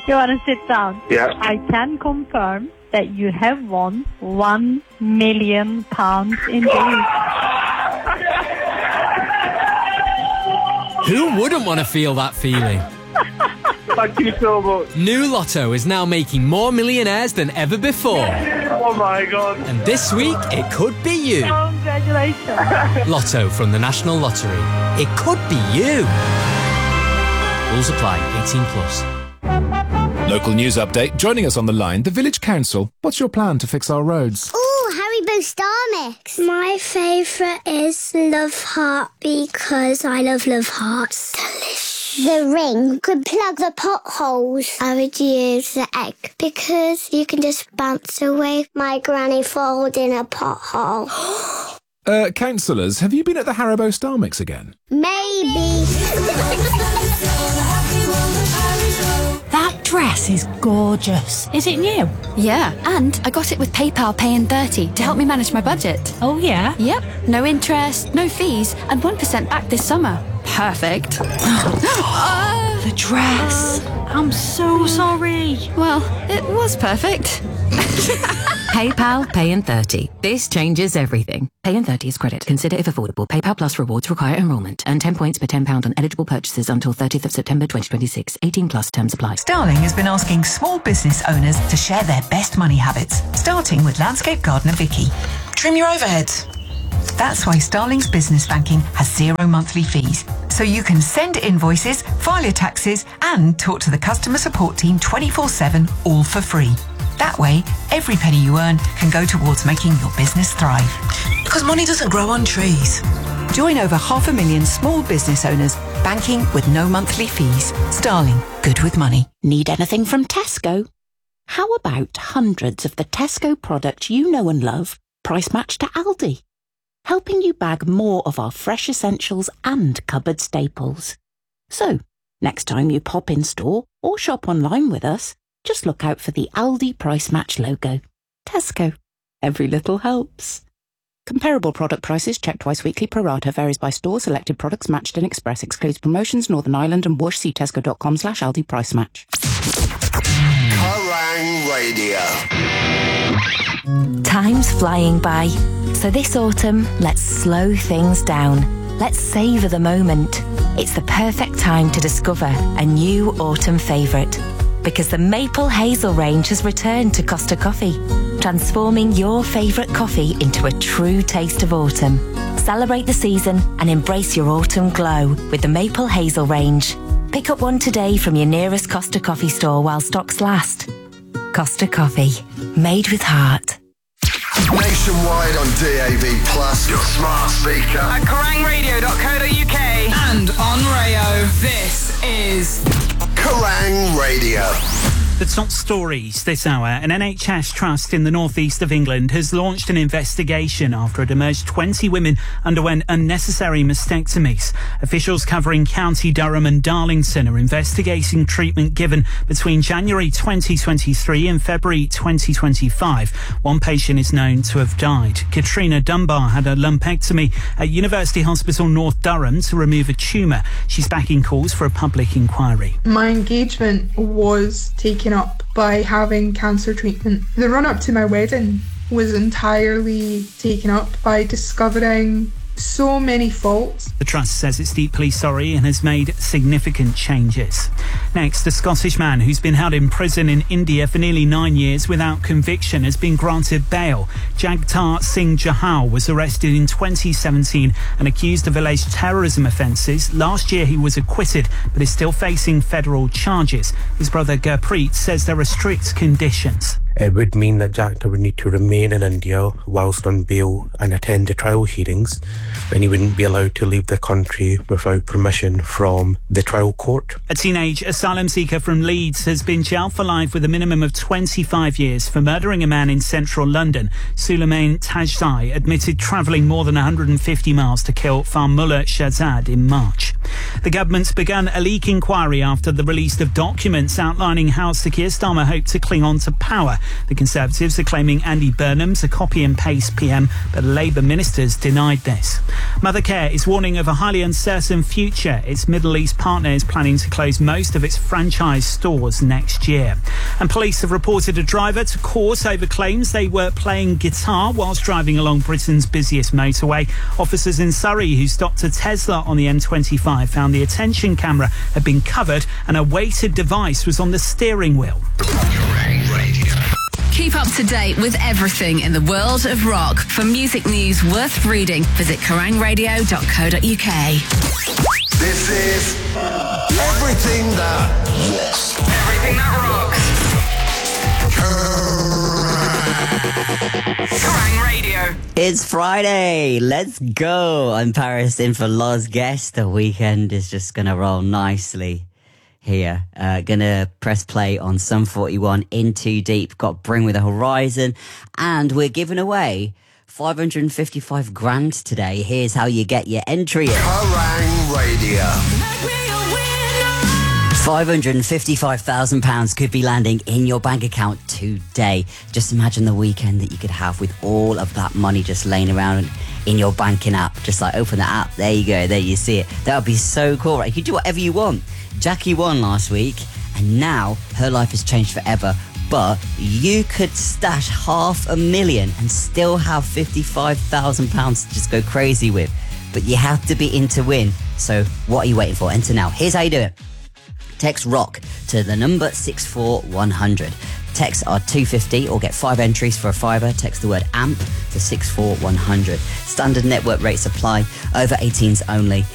You want to sit down? Yeah. I can confirm that you have won £1 million indeed. Who wouldn't want to feel that feeling? Thank you so much. New Lotto is now making more millionaires than ever before. Oh my God. And this week, it could be you. Congratulations. Lotto from the National Lottery. It could be you. Rules apply. 18 plus. Local news update. Joining us on the line, the Village Council. What's your plan to fix our roads? Ooh, Haribo Star Mix. My favourite is Love Heart because I love Hearts. Delicious. The ring could plug the potholes. I would use the egg because you can just bounce away my granny falls in a pothole. Councillors, have you been at the Haribo Star Mix again? Maybe. That dress is gorgeous. Is it new? Yeah, and I got it with PayPal Pay in 30 to help me manage my budget. Oh, yeah? Yep, no interest, no fees, and 1% back this summer. Perfect. The dress. I'm so sorry. Well, it was perfect. PayPal Pay in 30. This changes everything. Pay in 30 is credit. Consider if affordable. PayPal Plus rewards require enrolment. Earn 10 points per £10 on eligible purchases until 30th of September 2026. 18 plus terms apply. Starling has been asking small business owners to share their best money habits, starting with landscape gardener Vicky. Trim your overheads. That's why Starling's business banking has 0 monthly fees. So you can send invoices, file your taxes, and talk to the customer support team 24/7, all for free. That way, every penny you earn can go towards making your business thrive. Because money doesn't grow on trees. Join over 500,000 small business owners, banking with no monthly fees. Starling, good with money. Need anything from Tesco? How about hundreds of the Tesco products you know and love, price matched to Aldi? Helping you bag more of our fresh essentials and cupboard staples. So, next time you pop in store or shop online with us, just look out for the Aldi Price Match logo. Tesco. Every little helps. Comparable product prices checked twice weekly pro rata varies by store. Selected products matched in Express. Excludes promotions Northern Ireland and Whoosh. See tesco.com/Aldi Price Match. Kerrang Radio. Time's flying by. So this autumn, let's slow things down. Let's savour the moment. It's the perfect time to discover a new autumn favourite. Because the Maple Hazel range has returned to Costa Coffee, transforming your favourite coffee into a true taste of autumn. Celebrate the season and embrace your autumn glow with the Maple Hazel range. Pick up one today from your nearest Costa Coffee store while stocks last. Costa Coffee, made with heart. Nationwide on DAB+, your smart speaker. At kerrangradio.co.uk and on Rayo. This is Kerrang Radio. The top stories this hour. An NHS trust in the northeast of England has launched an investigation after it emerged 20 women underwent unnecessary mastectomies. Officials covering County Durham and Darlington are investigating treatment given between January 2023 and February 2025. One patient is known to have died. Katrina Dunbar had a lumpectomy at University Hospital North Durham to remove a tumour. She's backing calls for a public inquiry. My engagement was taken up by having cancer treatment. The run up to my wedding was entirely taken up by discovering so many faults. The Trust says it's deeply sorry and has made significant changes. Next, a Scottish man who's been held in prison in India for nearly 9 years without conviction has been granted bail. Jagtar Singh Jahal was arrested in 2017 and accused of alleged terrorism offences. Last year he was acquitted but is still facing federal charges. His brother Gurpreet says there are strict conditions. It would mean that Jagtar would need to remain in India whilst on bail and attend the trial hearings. Then he wouldn't be allowed to leave the country without permission from the trial court. A teenage asylum seeker from Leeds has been jailed for life with a minimum of 25 years for murdering a man in central London. Sulaiman Tajzai admitted travelling more than 150 miles to kill Farmullah Shahzad in March. The government's begun a leak inquiry after the release of documents outlining how Sir Keir Starmer hoped to cling on to power. The Conservatives are claiming Andy Burnham's a copy-and-paste PM, but Labour ministers denied this. Mothercare is warning of a highly uncertain future. Its Middle East partner is planning to close most of its franchise stores next year. And police have reported a driver to court over claims they were playing guitar whilst driving along Britain's busiest motorway. Officers in Surrey who stopped a Tesla on the M25 found the attention camera had been covered and a weighted device was on the steering wheel. Keep up to date with everything in the world of rock. For music news worth reading, visit kerangradio.co.uk. This is everything that rocks. Everything that rocks. Kerrang Radio. It's Friday. Let's go. I'm Paris in for Loz Guest. The weekend is just going to roll nicely here. Gonna press play on Sum 41 In Too Deep. Got Bring With the Horizon. And we're giving away 555 grand today. Here's how you get your entry in. Kerrang Radio. £555,000 could be landing in your bank account today. Just imagine the weekend that you could have with all of that money just laying around in your banking app. Just like open the app, there you go, there you see it. That would be so cool, right? You could do whatever you want. Jackie won last week and now her life has changed forever. But you could stash $500,000 and still have £55,000 to just go crazy with. But you have to be in to win. So what are you waiting for? Enter now. Here's how you do it. Text ROCK to the number 64100. Texts are $2.50 or get 5 entries for a fiver. Text the word AMP to 64100. Standard network rates apply. Over 18s only.